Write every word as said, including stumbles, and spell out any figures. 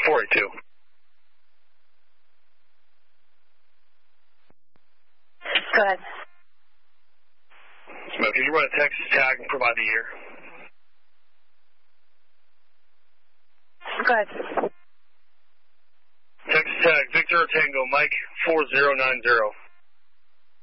four eight two. Go ahead. Smoke, can you run a Texas tag and provide the year? Go ahead. Texas tag, Victor Tango, Mike four zero nine zero.